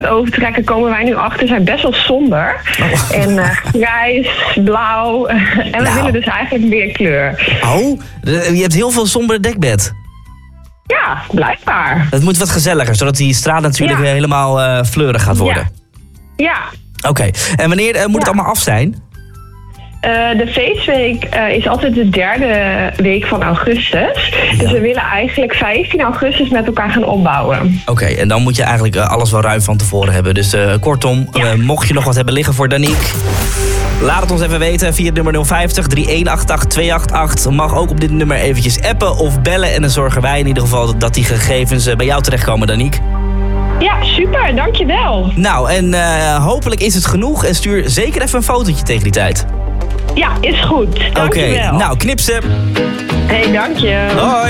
overtrekken komen wij nu achter, zijn best wel somber. En grijs, blauw. En we willen dus eigenlijk meer kleur. Oh, je hebt heel veel sombere dekbed. Ja, blijkbaar. Het moet wat gezelliger, zodat die straat natuurlijk helemaal fleurig gaat worden. Ja. Oké, en wanneer moet het allemaal af zijn? De feestweek is altijd de 3e week van augustus. Dus we willen eigenlijk 15 augustus met elkaar gaan opbouwen. Oké, en dan moet je eigenlijk alles wel ruim van tevoren hebben. Dus kortom, mocht je nog wat hebben liggen voor Danique, laat het ons even weten via het nummer 050 3188 288. Mag ook op dit nummer eventjes appen of bellen. En dan zorgen wij in ieder geval dat die gegevens bij jou terechtkomen, Danique. Ja, super, dankjewel. Nou, en hopelijk is het genoeg. En stuur zeker even een fotootje tegen die tijd. Ja, is goed. Dankjewel. Oké, nou, knipsen. Hey, dank je. Hoi.